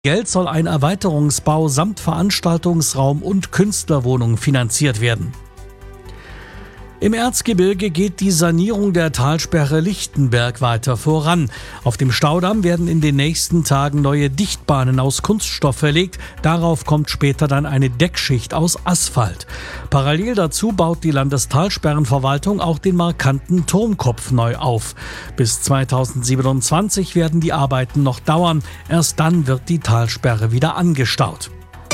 Geld soll ein Erweiterungsbau samt Veranstaltungsraum und Künstlerwohnung finanziert werden. Im Erzgebirge geht die Sanierung der Talsperre Lichtenberg weiter voran. Auf dem Staudamm werden in den nächsten Tagen neue Dichtbahnen aus Kunststoff verlegt. Darauf kommt später dann eine Deckschicht aus Asphalt. Parallel dazu baut die Landestalsperrenverwaltung auch den markanten Turmkopf neu auf. Bis 2027 werden die Arbeiten noch dauern. Erst dann wird die Talsperre wieder angestaut.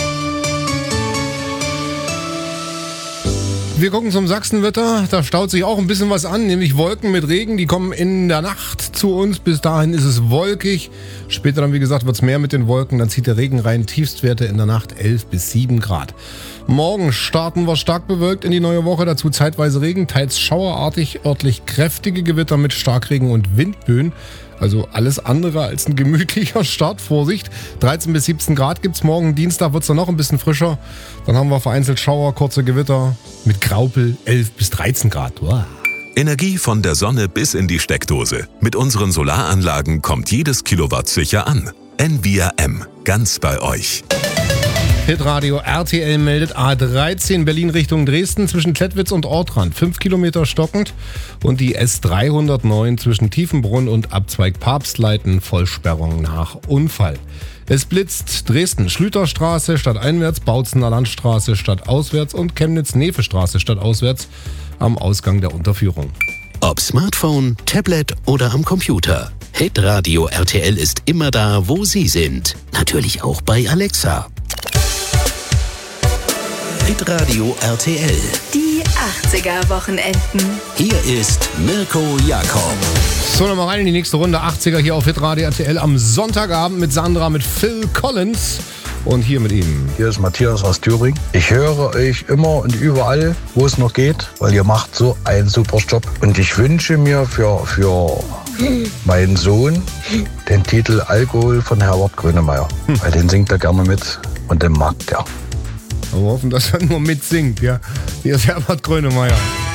Wir gucken zum Sachsenwetter. Da staut sich auch ein bisschen was an, nämlich Wolken mit Regen. Die kommen in der Nacht zu uns. Bis dahin ist es wolkig. Später dann, wie gesagt, wird es mehr mit den Wolken. Dann zieht der Regen rein. Tiefstwerte in der Nacht 11 bis 7 Grad. Morgen starten wir stark bewölkt in die neue Woche. Dazu zeitweise Regen, teils schauerartig, örtlich kräftige Gewitter mit Starkregen und Windböen. Also alles andere als ein gemütlicher Start. Vorsicht, 13 bis 17 Grad gibt's morgen. Dienstag wird's dann noch ein bisschen frischer. Dann haben wir vereinzelt Schauer, kurze Gewitter mit Graupel, 11 bis 13 Grad. Wow. Energie von der Sonne bis in die Steckdose. Mit unseren Solaranlagen kommt jedes Kilowatt sicher an. Envia M, ganz bei euch. Hitradio RTL meldet A13 Berlin Richtung Dresden zwischen Klettwitz und Ortrand. 5 Kilometer stockend. Und die S309 zwischen Tiefenbrunn und Abzweig Papstleiten Vollsperrung nach Unfall. Es blitzt Dresden Schlüterstraße stadteinwärts, Bautzener Landstraße stadtauswärts und Chemnitz-Nefe-Straße stadtauswärts am Ausgang der Unterführung. Ob Smartphone, Tablet oder am Computer. Hitradio RTL ist immer da, wo Sie sind. Natürlich auch bei Alexa. Hitradio RTL. Die 80er-Wochenenden. Hier ist Mirko Jakob. So, nochmal rein in die nächste Runde 80er hier auf Hitradio RTL am Sonntagabend mit Sandra, mit Phil Collins und hier mit ihm. Hier ist Matthias aus Thüringen. Ich höre euch immer und überall, wo es noch geht, weil ihr macht so einen super Job. Und ich wünsche mir für meinen Sohn den Titel Alkohol von Herbert Grönemeyer. Weil den singt er gerne mit und den mag der. Wir hoffen, dass er nur mitsingt, ja. Hier ist Herbert Grönemeyer.